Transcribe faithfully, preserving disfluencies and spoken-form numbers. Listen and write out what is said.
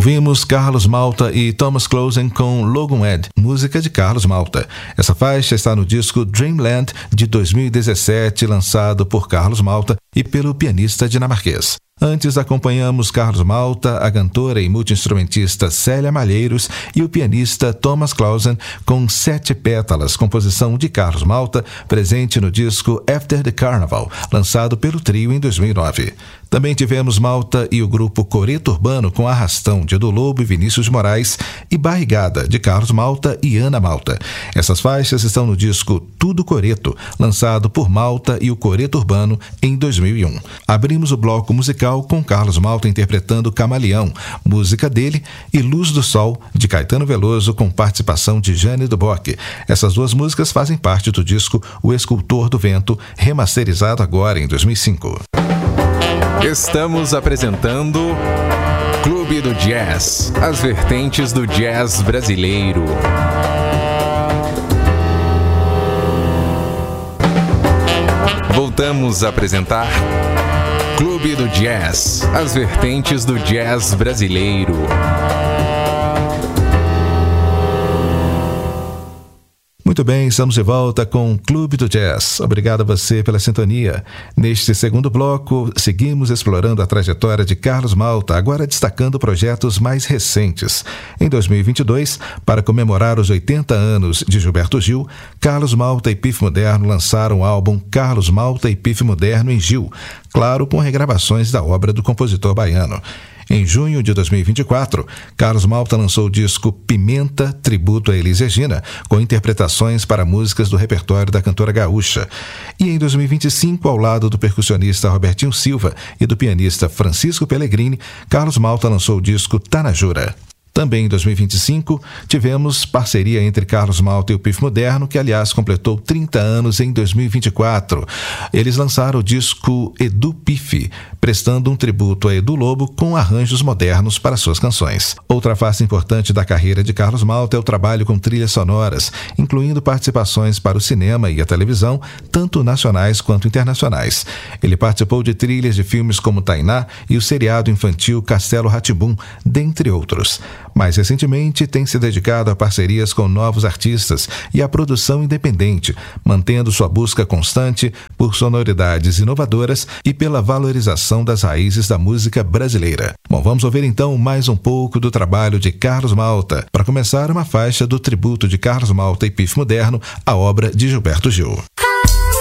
Ouvimos Carlos Malta e Thomas Closen com Logan Ed, música de Carlos Malta. Essa faixa está no disco Dreamland de dois mil e dezessete, lançado por Carlos Malta e pelo pianista dinamarquês. Antes acompanhamos Carlos Malta, a cantora e multi-instrumentista Célia Malheiros e o pianista Thomas Closen com Sete Pétalas, composição de Carlos Malta, presente no disco After the Carnival, lançado pelo trio em dois mil e nove. Também tivemos Malta e o grupo Coreto Urbano com Arrastão, de Edu Lobo e Vinícius de Moraes, e Barrigada, de Carlos Malta e Ana Malta. Essas faixas estão no disco Tudo Coreto, lançado por Malta e o Coreto Urbano em dois mil e um. Abrimos o bloco musical com Carlos Malta interpretando Camaleão, música dele, e Luz do Sol, de Caetano Veloso, com participação de Jane Duboc. Essas duas músicas fazem parte do disco O Escultor do Vento, remasterizado agora em dois mil e cinco. Estamos apresentando Clube do Jazz, as vertentes do jazz brasileiro. Voltamos a apresentar Clube do Jazz, as vertentes do jazz brasileiro. Muito bem, estamos de volta com o Clube do Jazz. Obrigado a você pela sintonia. Neste segundo bloco, seguimos explorando a trajetória de Carlos Malta, agora destacando projetos mais recentes. Em dois mil e vinte e dois, para comemorar os oitenta anos de Gilberto Gil, Carlos Malta e Pif Moderno lançaram o álbum Carlos Malta e Pif Moderno em Gil, claro, com regravações da obra do compositor baiano. Em junho de dois mil e vinte e quatro, Carlos Malta lançou o disco Pimenta, tributo a Elis Regina, com interpretações para músicas do repertório da cantora gaúcha. E em dois mil e vinte e cinco, ao lado do percussionista Robertinho Silva e do pianista Francisco Pellegrini, Carlos Malta lançou o disco Tá na Jura. Também em dois mil e vinte e cinco, tivemos parceria entre Carlos Malta e o Pif Moderno, que aliás completou trinta anos em dois mil e vinte e quatro. Eles lançaram o disco Edu Pif, prestando um tributo a Edu Lobo com arranjos modernos para suas canções. Outra face importante da carreira de Carlos Malta é o trabalho com trilhas sonoras, incluindo participações para o cinema e a televisão, tanto nacionais quanto internacionais. Ele participou de trilhas de filmes como Tainá e o seriado infantil Castelo Rá-Tim-Bum, dentre outros. Mais recentemente, tem se dedicado a parcerias com novos artistas e à produção independente, mantendo sua busca constante por sonoridades inovadoras e pela valorização das raízes da música brasileira. Bom, vamos ouvir então mais um pouco do trabalho de Carlos Malta, para começar uma faixa do tributo de Carlos Malta e Pif Moderno à obra de Gilberto Gil.